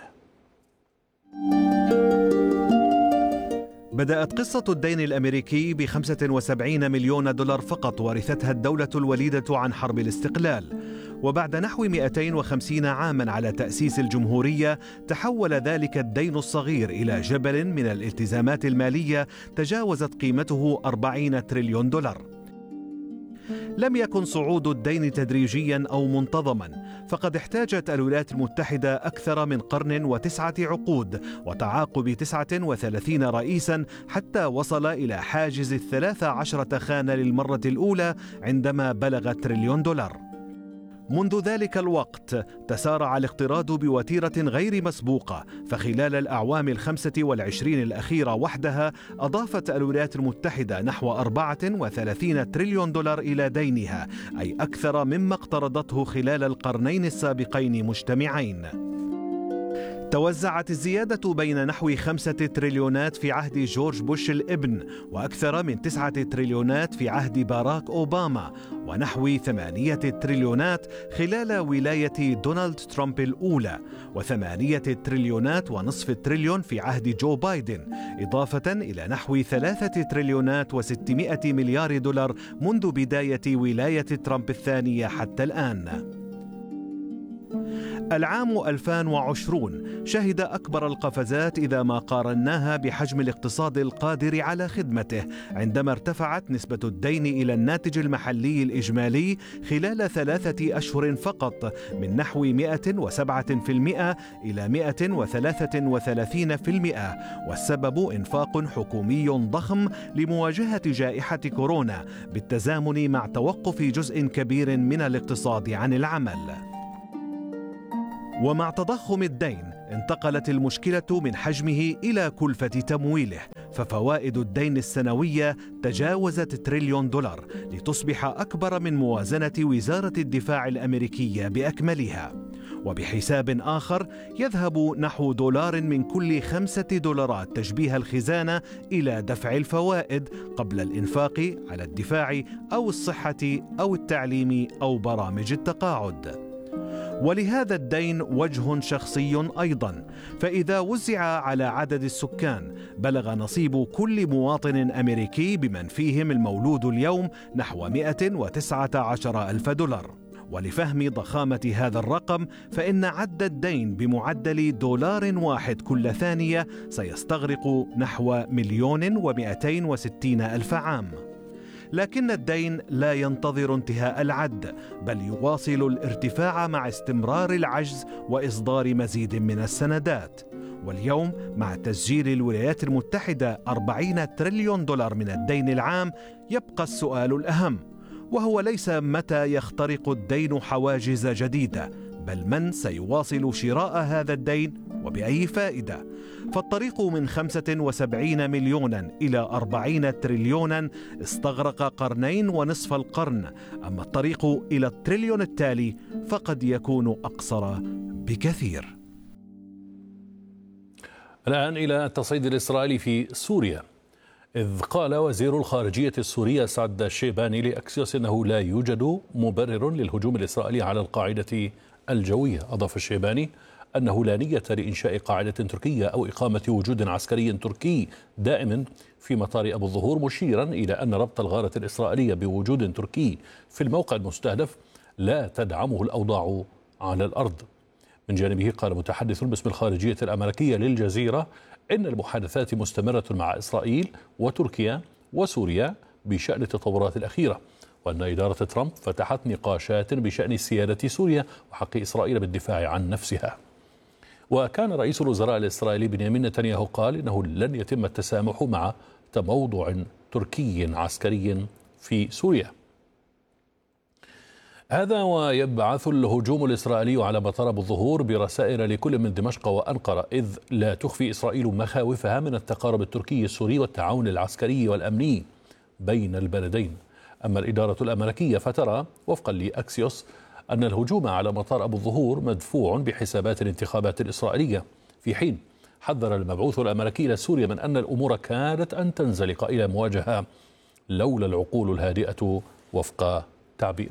بدأت قصة الدين الأمريكي ب75 مليون دولار فقط ورثتها الدولة الوليدة عن حرب الاستقلال، وبعد نحو 250 عاما على تأسيس الجمهورية تحول ذلك الدين الصغير إلى جبل من الالتزامات المالية تجاوزت قيمته 40 تريليون دولار. لم يكن صعود الدين تدريجيا أو منتظما، فقد احتاجت الولايات المتحدة أكثر من قرن و9 عقود وتعاقب 39 رئيسا حتى وصل إلى حاجز 13 خانة للمرة الأولى عندما بلغ تريليون دولار. منذ ذلك الوقت تسارع الاقتراض بوتيرة غير مسبوقة، فخلال الأعوام 25 الأخيرة وحدها أضافت الولايات المتحدة نحو 34 تريليون دولار إلى دينها، أي أكثر مما اقترضته خلال القرنين السابقين مجتمعين. توزعت الزيادة بين نحو 5 تريليونات في عهد جورج بوش الابن، وأكثر من 9 تريليونات في عهد باراك أوباما، ونحو 8 تريليونات خلال ولاية دونالد ترامب الأولى، و8 تريليونات ونصف تريليون في عهد جو بايدن، إضافة إلى نحو 3 تريليونات و600 مليار دولار منذ بداية ولاية ترامب الثانية حتى الآن. العام 2020 شهد أكبر القفزات إذا ما قارناها بحجم الاقتصاد القادر على خدمته، عندما ارتفعت نسبة الدين إلى الناتج المحلي الإجمالي خلال 3 أشهر فقط من نحو 107% إلى 133%، والسبب إنفاق حكومي ضخم لمواجهة جائحة كورونا بالتزامن مع توقف جزء كبير من الاقتصاد عن العمل. ومع تضخم الدين انتقلت المشكلة من حجمه إلى كلفة تمويله، ففوائد الدين السنوية تجاوزت تريليون دولار لتصبح أكبر من موازنة وزارة الدفاع الأمريكية بأكملها. وبحساب آخر يذهب نحو $1 من كل 5 دولارات تشبيه الخزانة إلى دفع الفوائد قبل الإنفاق على الدفاع أو الصحة أو التعليم أو برامج التقاعد. ولهذا الدين وجه شخصي أيضا، فإذا وزع على عدد السكان بلغ نصيب كل مواطن أمريكي بمن فيهم المولود اليوم نحو 119 ألف دولار. ولفهم ضخامة هذا الرقم فإن عد الدين بمعدل $1 كل ثانية سيستغرق نحو 1,260,000 عام. لكن الدين لا ينتظر انتهاء العد، بل يواصل الارتفاع مع استمرار العجز وإصدار مزيد من السندات. واليوم مع تسجيل الولايات المتحدة $40 تريليون من الدين العام، يبقى السؤال الأهم، وهو ليس متى يخترق الدين حواجز جديدة، بل من سيواصل شراء هذا الدين وبأي فائدة. فالطريق من 75 مليونا إلى 40 تريليونا استغرق 2.5 القرن، أما الطريق إلى التريليون التالي فقد يكون أقصر بكثير. الآن إلى التصعيد الإسرائيلي في سوريا، إذ قال وزير الخارجية السوري سعد الشيباني لأكسيوس أنه لا يوجد مبرر للهجوم الإسرائيلي على القاعدة الجوية. أضاف الشيباني أنه لا نية لإنشاء قاعدة تركية أو إقامة وجود عسكري تركي دائم في مطار أبو الظهور، مشيرا إلى أن ربط الغارة الإسرائيلية بوجود تركي في الموقع المستهدف لا تدعمه الأوضاع على الأرض. من جانبه قال متحدث باسم الخارجية الأمريكية للجزيرة إن المحادثات مستمرة مع إسرائيل وتركيا وسوريا بشأن التطورات الأخيرة، وأن إدارة ترامب فتحت نقاشات بشأن سيادة سوريا وحق إسرائيل بالدفاع عن نفسها. وكان رئيس الوزراء الإسرائيلي بنيامين نتنياهو قال إنه لن يتم التسامح مع تموضع تركي عسكري في سوريا. هذا ويبعث الهجوم الإسرائيلي على مطار أبو الظهور برسائل لكل من دمشق وأنقرة، إذ لا تخفي إسرائيل مخاوفها من التقارب التركي السوري والتعاون العسكري والأمني بين البلدين. أما الإدارة الأمريكية فترى وفقا لأكسيوس أن الهجوم على مطار أبو الظهور مدفوع بحسابات الانتخابات الإسرائيلية، في حين حذر المبعوث الأمريكي لسوريا من أن الأمور كادت أن تنزلق إلى مواجهة لولا العقول الهادئة وفق تعبيره.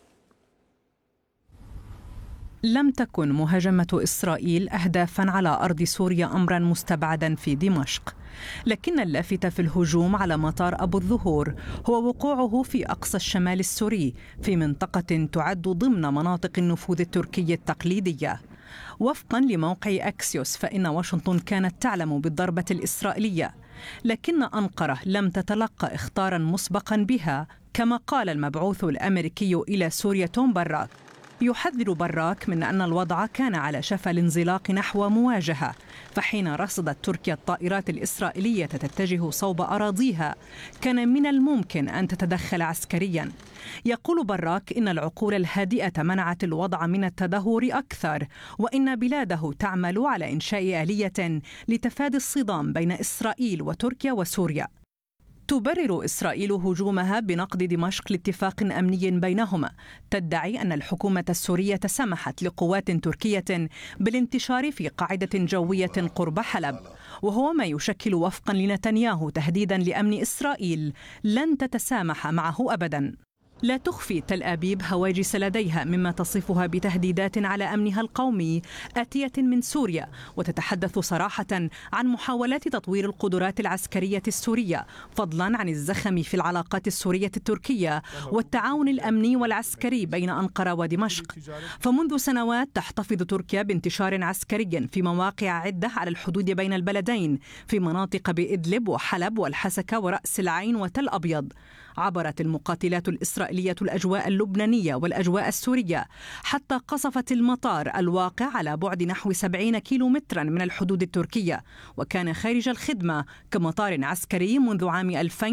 لم تكن مهاجمة إسرائيل أهدافاً على أرض سوريا أمراً مستبعداً في دمشق، لكن اللافت في الهجوم على مطار أبو الظهور هو وقوعه في أقصى الشمال السوري في منطقة تعد ضمن مناطق النفوذ التركي التقليدية. وفقاً لموقع أكسيوس فإن واشنطن كانت تعلم بالضربة الإسرائيلية، لكن أنقرة لم تتلقى إخطاراً مسبقاً بها، كما قال المبعوث الأمريكي إلى سوريا توم براك. يحذر براك من أن الوضع كان على شفا الانزلاق نحو مواجهة، فحين رصدت تركيا الطائرات الإسرائيلية تتجه صوب أراضيها كان من الممكن أن تتدخل عسكرياً. يقول براك إن العقول الهادئة منعت الوضع من التدهور أكثر، وإن بلاده تعمل على إنشاء آلية لتفادي الصدام بين إسرائيل وتركيا وسوريا. تبرر إسرائيل هجومها بنقد دمشق لاتفاق أمني بينهما، تدعي أن الحكومة السورية سمحت لقوات تركية بالانتشار في قاعدة جوية قرب حلب، وهو ما يشكل وفقا لنتنياهو تهديدا لأمن إسرائيل لن تتسامح معه أبدا. لا تخفي تل أبيب هواجس لديها مما تصفها بتهديدات على أمنها القومي آتية من سوريا، وتتحدث صراحة عن محاولات تطوير القدرات العسكرية السورية، فضلا عن الزخم في العلاقات السورية التركية والتعاون الأمني والعسكري بين أنقرة ودمشق. فمنذ سنوات تحتفظ تركيا بانتشار عسكري في مواقع عدة على الحدود بين البلدين في مناطق بإدلب وحلب والحسكة ورأس العين وتل أبيض. عبرت المقاتلات الإسرائيلية الأجواء اللبنانية والأجواء السورية حتى قصفت المطار الواقع على بعد نحو 70 كيلومترا من الحدود التركية، وكان خارج الخدمة كمطار عسكري منذ عام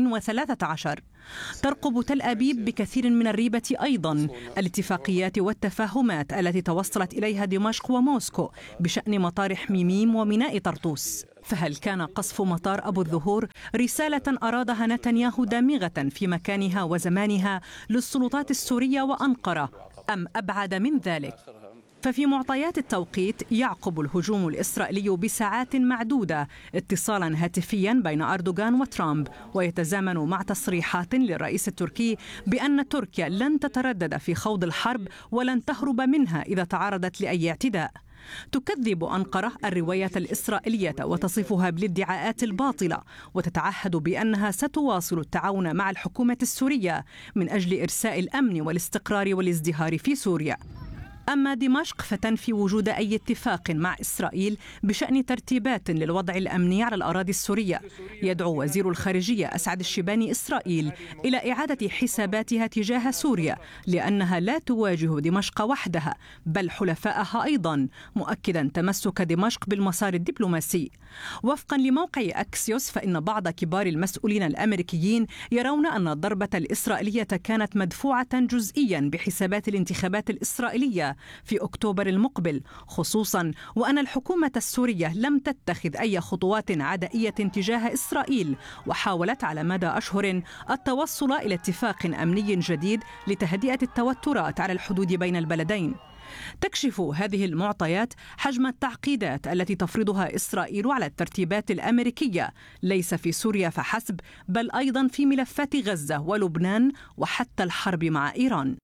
2013. ترقب تل أبيب بكثير من الريبة أيضا الاتفاقيات والتفاهمات التي توصلت إليها دمشق وموسكو بشأن مطار حميميم وميناء طرطوس. فهل كان قصف مطار أبو الظهور رسالة أرادها نتنياهو دامغة في مكانها وزمانها للسلطات السورية وأنقرة، أم أبعد من ذلك؟ ففي معطيات التوقيت يعقب الهجوم الإسرائيلي بساعات معدودة اتصالا هاتفيا بين أردوغان وترامب، ويتزامن مع تصريحات للرئيس التركي بأن تركيا لن تتردد في خوض الحرب ولن تهرب منها إذا تعرضت لأي اعتداء. تكذب أنقرة الرواية الإسرائيلية وتصفها بالادعاءات الباطلة، وتتعهد بأنها ستواصل التعاون مع الحكومة السورية من أجل إرساء الأمن والاستقرار والازدهار في سوريا. أما دمشق فتنفي وجود أي اتفاق مع إسرائيل بشأن ترتيبات للوضع الأمني على الأراضي السورية. يدعو وزير الخارجية أسعد الشيباني إسرائيل إلى إعادة حساباتها تجاه سوريا، لأنها لا تواجه دمشق وحدها بل حلفائها أيضا، مؤكدا تمسك دمشق بالمسار الدبلوماسي. وفقا لموقع أكسيوس، فإن بعض كبار المسؤولين الأمريكيين يرون أن الضربة الإسرائيلية كانت مدفوعة جزئيا بحسابات الانتخابات الإسرائيلية في أكتوبر المقبل، خصوصا وأن الحكومة السورية لم تتخذ أي خطوات عدائية تجاه إسرائيل، وحاولت على مدى أشهر التوصل إلى اتفاق أمني جديد لتهدئة التوترات على الحدود بين البلدين. تكشف هذه المعطيات حجم التعقيدات التي تفرضها إسرائيل على الترتيبات الأمريكية، ليس في سوريا فحسب بل أيضا في ملفات غزة ولبنان وحتى الحرب مع إيران.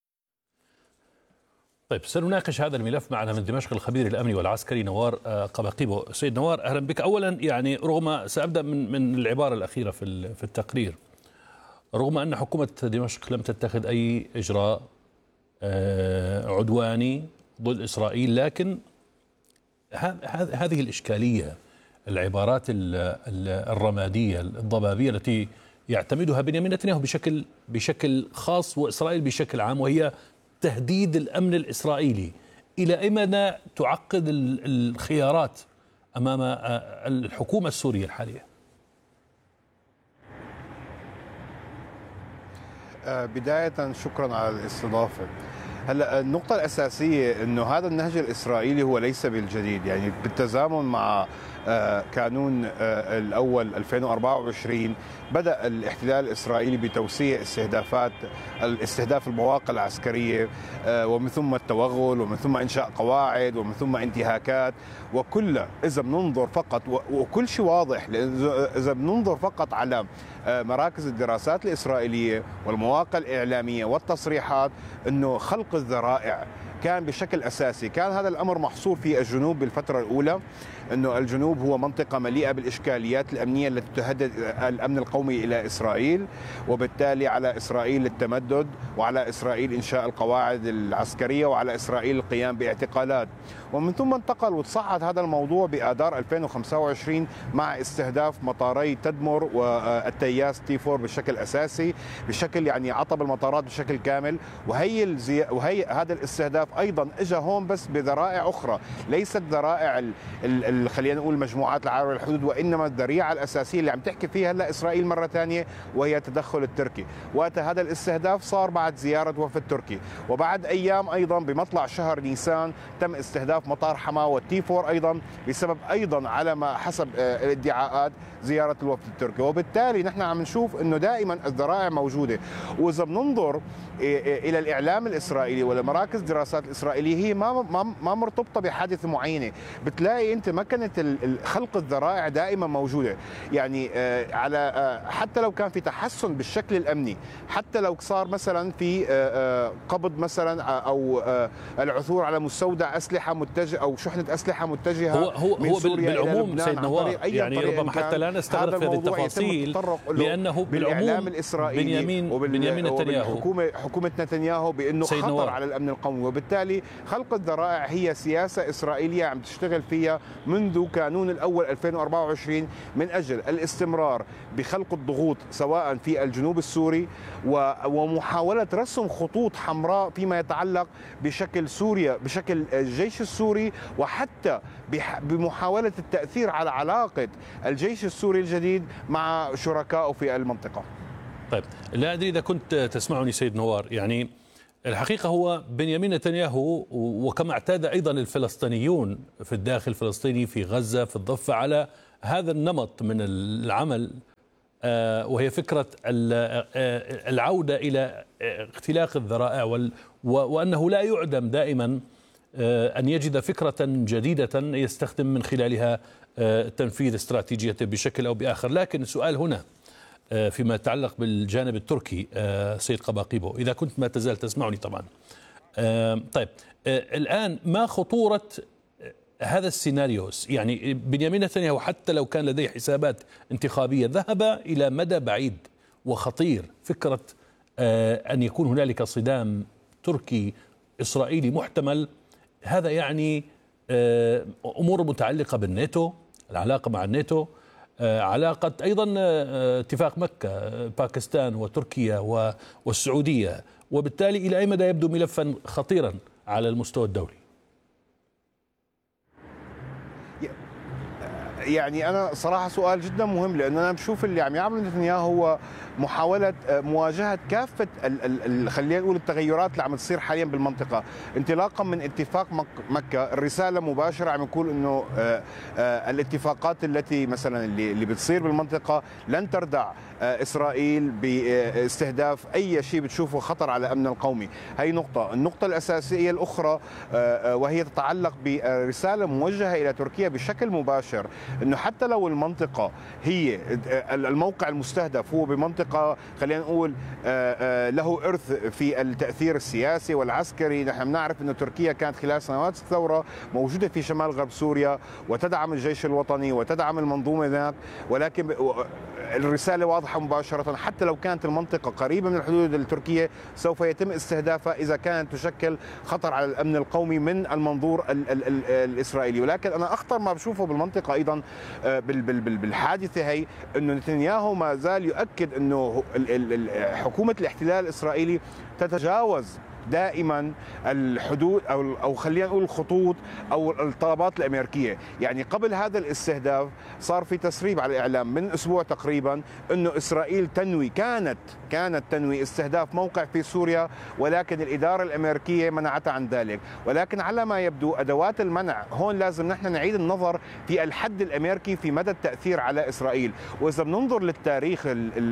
طيب، سنناقش هذا الملف معنا من دمشق الخبير الأمني والعسكري نوار قباقيبو. سيد نوار، أهلا بك. أولا يعني رغم سأبدأ من العبارة الأخيرة في التقرير، رغم أن حكومة دمشق لم تتخذ أي إجراء عدواني ضد إسرائيل، لكن هذه الإشكالية، العبارات الرمادية الضبابية التي يعتمدها بنيامين نتنياهو بشكل خاص وإسرائيل بشكل عام، وهي تهديد الأمن الإسرائيلي، إلى أي مدى تعقد الخيارات أمام الحكومة السورية الحالية؟ بداية شكرا على الاستضافة. هلا النقطة الأساسية أنه هذا النهج الإسرائيلي هو ليس بالجديد، يعني بالتزامن مع كانون الأول 2024 بدأ الاحتلال الإسرائيلي بتوسيع استهداف المواقع العسكرية، ومن ثم التوغل، ومن ثم إنشاء قواعد، ومن ثم انتهاكات، وكل إذا بننظر فقط وكل شيء واضح، إذا بننظر فقط على مراكز الدراسات الإسرائيلية والمواقع الإعلامية والتصريحات، أنه خلق الذرائع كان بشكل أساسي. كان هذا الأمر محصور في الجنوب بالفترة الأولى، أنه الجنوب هو منطقة مليئة بالإشكاليات الأمنية التي تهدد الأمن القومي إلى إسرائيل، وبالتالي على إسرائيل التمدد، وعلى إسرائيل إنشاء القواعد العسكرية، وعلى إسرائيل القيام باعتقالات. ومن ثم انتقل وتصعد هذا الموضوع بآذار 2025 مع استهداف مطاري تدمر والتياس تي4 بشكل أساسي، بشكل يعني عطب المطارات بشكل كامل. وهي هذا الاستهداف أيضا إجا هون بس بذرائع أخرى، ليست ذرائع خلينا نقول مجموعات العابرة للحدود، وإنما الذريعة الأساسية اللي عم تحكي فيها هلا إسرائيل مرة ثانية، وهي التدخل التركي. وقت هذا الاستهداف صار بعد زيارة وفد تركي، وبعد أيام أيضا بمطلع شهر نيسان تم استهداف مطار حما والتي4 أيضا، بسبب أيضا على ما حسب الادعاءات زيارة الوفد التركي. وبالتالي نحن عم نشوف أنه دائما الذرائع موجودة. وإذا بننظر إلى الإعلام الإسرائيلي ولمراكز الدراسات الإسرائيلية، هي ما مرتبطة بحادثة معينة. بتلاقي أنت مكنة خلق الذرائع دائما موجودة، يعني على حتى لو كان في تحسن بالشكل الأمني، حتى لو صار مثلا في قبض مثلا أو العثور على مستودع أسلحة متجهة أو شحنة أسلحة متجهة هو بالعموم سيد نوار، يعني ربما حتى لا نستغرق في هذه التفاصيل، لأنه بالعموم بنيامين نتنياهو حكومة نتنياهو بأنه خطر على الأمن القومي. وبالتالي خلق الذرائع هي سياسة إسرائيلية عم تشتغل فيها منذ كانون الأول 2024 من أجل الاستمرار بخلق الضغوط سواء في الجنوب السوري ومحاولة رسم خطوط حمراء فيما يتعلق بشكل سوريا، بشكل الجيش السوري، وحتى بمحاولة التأثير على علاقة الجيش السوري الجديد مع شركائه في المنطقة. طيب، لا أدري إذا كنت تسمعني سيد نوار، يعني الحقيقة هو بنيامين نتنياهو وكما اعتاد أيضا الفلسطينيون في الداخل الفلسطيني في غزة في الضفة على هذا النمط من العمل، وهي فكرة العودة إلى اختلاق الذرائع، وأنه لا يعدم دائما أن يجد فكرة جديدة يستخدم من خلالها تنفيذ استراتيجيته بشكل أو بآخر. لكن السؤال هنا فيما يتعلق بالجانب التركي سيد قباقيبو، إذا كنت ما تزال تسمعني طبعا. طيب، الآن ما خطورة هذا السيناريو، يعني بنيامين نتنياهو حتى لو كان لديه حسابات انتخابية ذهب إلى مدى بعيد وخطير. فكرة أن يكون هنالك صدام تركي إسرائيلي محتمل، هذا يعني أمور متعلقة بالناتو، العلاقة مع الناتو، علاقة أيضا اتفاق مكة، باكستان وتركيا والسعودية، وبالتالي إلى أي مدى يبدو ملفا خطيرا على المستوى الدولي؟ يعني أنا صراحة سؤال جدا مهم، لأن أنا بشوف اللي عم يعمل نتنياهو هو محاولة مواجهة كافة خلينا نقول التغيرات اللي عم تصير حاليا بالمنطقة، انطلاقا من اتفاق مكة. الرسالة مباشرة عم يقول إنه الاتفاقات التي مثلا اللي بتصير بالمنطقة لن تردع إسرائيل باستهداف أي شيء بتشوفه خطر على أمن القومي. هي نقطة. النقطة الأساسية الأخرى وهي تتعلق برسالة موجهة إلى تركيا بشكل مباشر، إنه حتى لو المنطقة هي الموقع المستهدف هو بمنطقة خلينا نقول له إرث في التأثير السياسي والعسكري. نحن بنعرف أن تركيا كانت خلال سنوات الثورة موجودة في شمال غرب سوريا وتدعم الجيش الوطني وتدعم المنظومة هناك، ولكن الرسالة واضحة مباشرة، حتى لو كانت المنطقة قريبة من الحدود التركية سوف يتم استهدافها إذا كانت تشكل خطر على الأمن القومي من المنظور الإسرائيلي. ولكن أنا أخطر ما بشوفه بالمنطقة أيضا بالحادثة هي أنه نتنياهو ما زال يؤكد أنه حكومة الاحتلال الإسرائيلي تتجاوز دائما الحدود او خلينا نقول الخطوط او الطلبات الامريكيه. يعني قبل هذا الاستهداف صار في تسريب على الاعلام من اسبوع تقريبا انه اسرائيل كانت تنوي استهداف موقع في سوريا، ولكن الاداره الامريكيه منعتها عن ذلك. ولكن على ما يبدو ادوات المنع هون لازم نحن نعيد النظر في الحد الامريكي في مدى التاثير على اسرائيل. واذا بننظر للتاريخ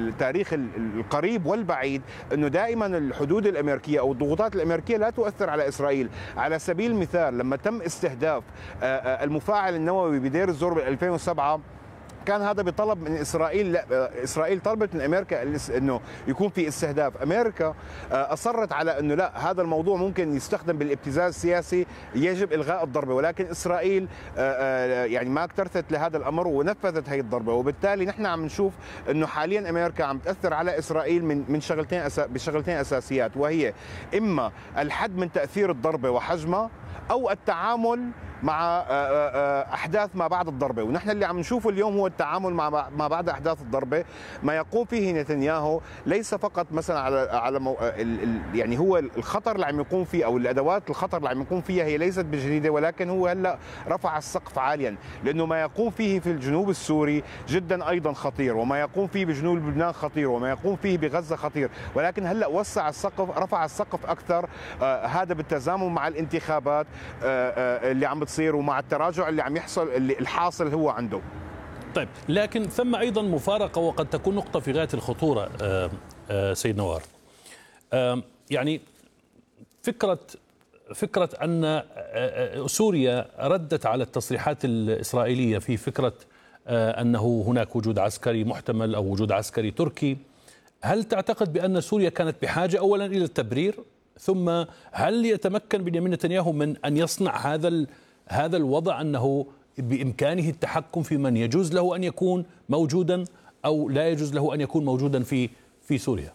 القريب والبعيد انه دائما الحدود الامريكيه او الضغوطات الأمريكية لا تؤثر على إسرائيل. على سبيل المثال لما تم استهداف المفاعل النووي بدير الزور بال 2007 كان هذا بطلب من إسرائيل. لا، إسرائيل طلبت من أمريكا أنه يكون في استهداف. أمريكا أصرت على أنه لا، هذا الموضوع ممكن يستخدم بالابتزاز السياسي، يجب إلغاء الضربة. ولكن إسرائيل يعني ما اكترثت لهذا الأمر ونفذت هذه الضربة. وبالتالي نحن عم نشوف أنه حاليا أمريكا عم تأثر على إسرائيل من بشغلتين أساسيات، وهي إما الحد من تأثير الضربة وحجمها أو التعامل مع أحداث ما بعد الضربة. ونحن اللي عم نشوفه اليوم هو التعامل ما بعد أحداث الضربة. ما يقوم فيه نتنياهو ليس فقط مثلا على يعني هو الخطر اللي عم يقوم فيه أو الأدوات الخطر اللي عم يقوم فيها هي ليست بجديدة، ولكن هو هلا رفع السقف عاليا، لأنه ما يقوم فيه في الجنوب السوري جدا أيضا خطير، وما يقوم فيه بجنوب لبنان خطير، وما يقوم فيه بغزة خطير. ولكن هلا وسع السقف، رفع السقف أكثر. هذا بالتزامن مع الانتخابات اللي عم بتصير ومع التراجع اللي عم يحصل الحاصل هو عنده. طيب، لكن ثم أيضا مفارقة وقد تكون نقطة في غاية الخطورة سيد نوار. يعني فكرة أن سوريا ردت على التصريحات الإسرائيلية في فكرة أنه هناك وجود عسكري محتمل أو وجود عسكري تركي. هل تعتقد بأن سوريا كانت بحاجة أولا إلى التبرير، ثم هل يتمكن بنيامين نتنياهو من أن يصنع هذا الوضع أنه بإمكانه التحكم في من يجوز له أن يكون موجودا أو لا يجوز له أن يكون موجودا في سوريا؟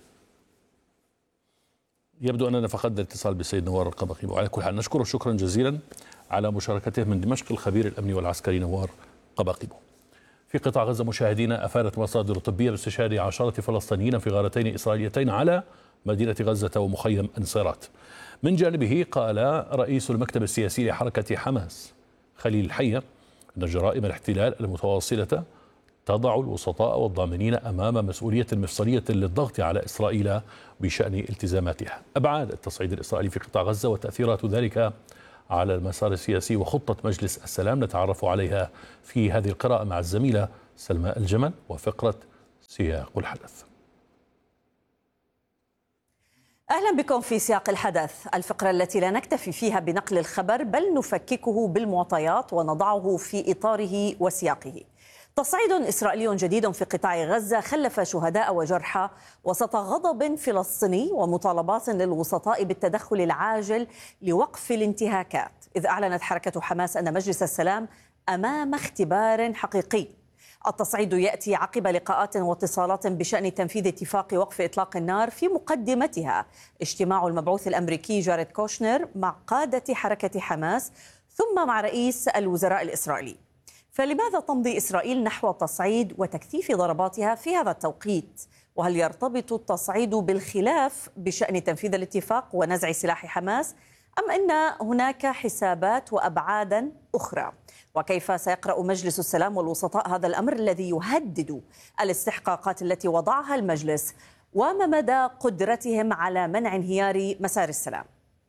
يبدو أننا فقدنا الاتصال بالسيد نوار القبقي. وعلى كل حال نشكره شكرا جزيلا على مشاركته من دمشق الخبير الأمني والعسكري نوار قبقي. في قطاع غزة مشاهدينا، أفادت مصادر طبية باستشهاد 10 فلسطينيين في غارتين إسرائيليتين على مدينة غزة ومخيم أنصيرات. من جانبه قال رئيس المكتب السياسي لحركة حماس خليل الحية أن جرائم الاحتلال المتواصلة تضع الوسطاء والضامنين أمام مسؤولية مفصلية للضغط على إسرائيل بشأن التزاماتها. أبعاد التصعيد الإسرائيلي في قطاع غزة وتأثيرات ذلك على المسار السياسي وخطة مجلس السلام نتعرف عليها في هذه القراءة مع الزميلة سلمى الجمل وفقرة سياق الحدث. أهلا بكم في سياق الحدث، الفقرة التي لا نكتفي فيها بنقل الخبر بل نفككه بالمعطيات ونضعه في إطاره وسياقه. تصعيد إسرائيلي جديد في قطاع غزة خلف شهداء وجرحى وسط غضب فلسطيني ومطالبات للوسطاء بالتدخل العاجل لوقف الانتهاكات، إذ أعلنت حركة حماس أن مجلس السلام أمام اختبار حقيقي. التصعيد يأتي عقب لقاءات واتصالات بشأن تنفيذ اتفاق وقف إطلاق النار، في مقدمتها اجتماع المبعوث الأمريكي جاريد كوشنر مع قادة حركة حماس ثم مع رئيس الوزراء الإسرائيلي. فلماذا تمضي إسرائيل نحو تصعيد وتكثيف ضرباتها في هذا التوقيت؟ وهل يرتبط التصعيد بالخلاف بشأن تنفيذ الاتفاق ونزع سلاح حماس، أم أن هناك حسابات وأبعادا أخرى؟ وكيف سيقرأ مجلس السلام والوسطاء هذا الأمر الذي يهدد الاستحقاقات التي وضعها المجلس؟ وما مدى قدرتهم على منع انهيار مسار السلام؟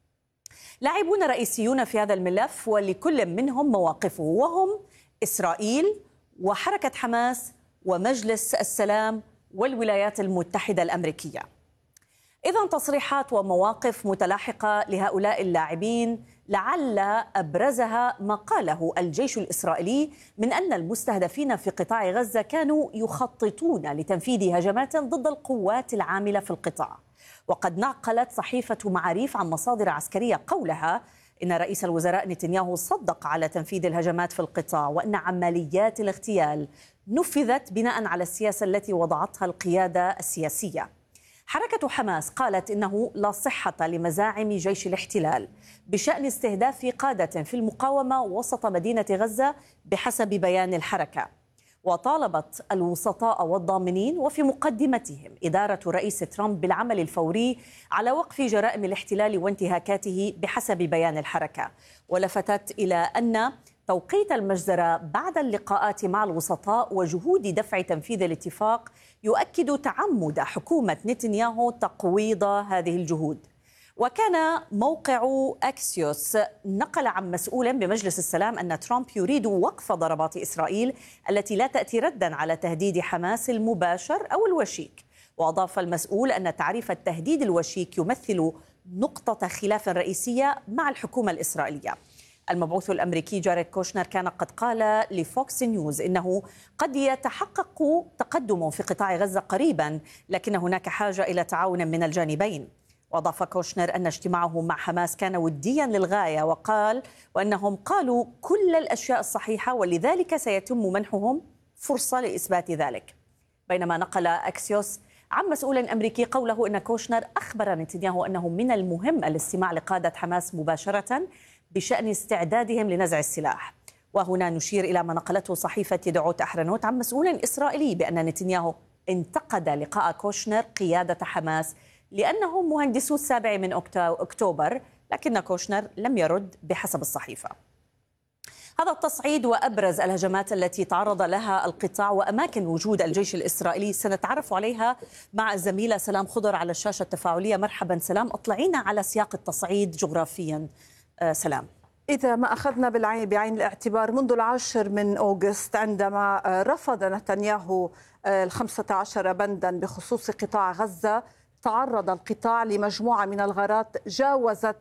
لاعبون رئيسيون في هذا الملف ولكل منهم مواقفه، وهم إسرائيل وحركة حماس ومجلس السلام والولايات المتحدة الأمريكية. إذن تصريحات ومواقف متلاحقة لهؤلاء اللاعبين، لعل أبرزها ما قاله الجيش الإسرائيلي من أن المستهدفين في قطاع غزة كانوا يخططون لتنفيذ هجمات ضد القوات العاملة في القطاع. وقد نقلت صحيفة معاريف عن مصادر عسكرية قولها إن رئيس الوزراء نتنياهو صدق على تنفيذ الهجمات في القطاع، وأن عمليات الاغتيال نفذت بناء على السياسة التي وضعتها القيادة السياسية. حركة حماس قالت إنه لا صحة لمزاعم جيش الاحتلال بشأن استهداف قادة في المقاومة وسط مدينة غزة بحسب بيان الحركة، وطالبت الوسطاء والضامنين وفي مقدمتهم إدارة الرئيس ترامب بالعمل الفوري على وقف جرائم الاحتلال وانتهاكاته بحسب بيان الحركة. ولفتت إلى أن توقيت المجزرة بعد اللقاءات مع الوسطاء وجهود دفع تنفيذ الاتفاق يؤكد تعمد حكومة نتنياهو تقويض هذه الجهود. وكان موقع أكسيوس نقل عن مسؤول بمجلس السلام أن ترامب يريد وقف ضربات إسرائيل التي لا تأتي ردا على تهديد حماس المباشر أو الوشيك. وأضاف المسؤول أن تعريف التهديد الوشيك يمثل نقطة خلاف رئيسية مع الحكومة الإسرائيلية. المبعوث الأمريكي جاريد كوشنر كان قد قال لفوكس نيوز إنه قد يتحقق تقدم في قطاع غزة قريبا، لكن هناك حاجة إلى تعاون من الجانبين. وأضاف كوشنر أن اجتماعه مع حماس كان وديا للغاية، وقال وأنهم قالوا كل الأشياء الصحيحة ولذلك سيتم منحهم فرصة لإثبات ذلك. بينما نقل أكسيوس عن مسؤول أمريكي قوله إن كوشنر أخبر نتنياهو أنه من المهم الاستماع لقادة حماس مباشرة بشأن استعدادهم لنزع السلاح. وهنا نشير إلى ما نقلته صحيفة يدعوت أحرنوت عن مسؤول إسرائيلي بأن نتنياهو انتقد لقاء كوشنر قيادة حماس لأنهم مهندسو 7 من أكتوبر، لكن كوشنر لم يرد بحسب الصحيفة. هذا التصعيد وأبرز الهجمات التي تعرض لها القطاع وأماكن وجود الجيش الإسرائيلي سنتعرف عليها مع الزميلة سلام خضر على الشاشة التفاعلية. مرحبا سلام، أطلعينا على سياق التصعيد جغرافيا. سلام. إذا ما أخذنا بعين الاعتبار منذ 10 من أغسطس عندما رفض نتنياهو 15 بندا بخصوص قطاع غزة، تعرض القطاع لمجموعة من الغارات جاوزت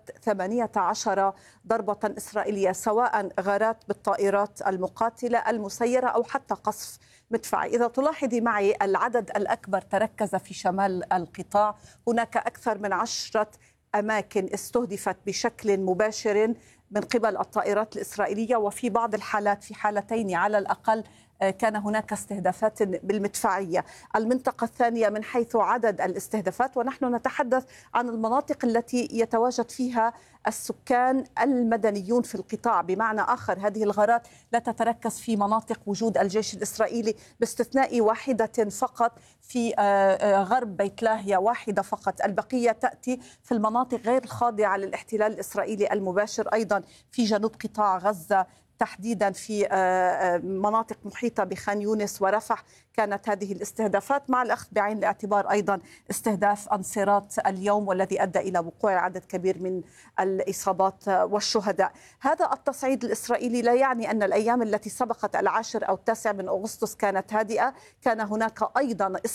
18 ضربة إسرائيلية، سواء غارات بالطائرات المقاتلة المسيرة أو حتى قصف مدفعي. إذا تلاحظي معي العدد الأكبر تركز في شمال القطاع، هناك أكثر من 10 أماكن استهدفت بشكل مباشر من قبل الطائرات الإسرائيلية، وفي بعض الحالات في حالتين على الأقل كان هناك استهدافات بالمدفعية. المنطقة الثانية من حيث عدد الاستهدافات، ونحن نتحدث عن المناطق التي يتواجد فيها السكان المدنيون في القطاع، بمعنى آخر هذه الغارات لا تتركز في مناطق وجود الجيش الإسرائيلي باستثناء واحدة فقط في غرب بيت لاهيا، واحدة فقط، البقية تأتي في المناطق غير الخاضعة للاحتلال الإسرائيلي المباشر، أيضا في جنوب قطاع غزة تحديدا في مناطق محيطة بخان يونس ورفح كانت هذه الاستهدافات، مع الأخذ بعين الاعتبار أيضا استهداف أنصيرات اليوم والذي أدى إلى وقوع عدد كبير من الإصابات والشهداء. هذا التصعيد الإسرائيلي لا يعني أن الأيام التي سبقت 10 أو 9 من أغسطس كانت هادئة، كان هناك أيضا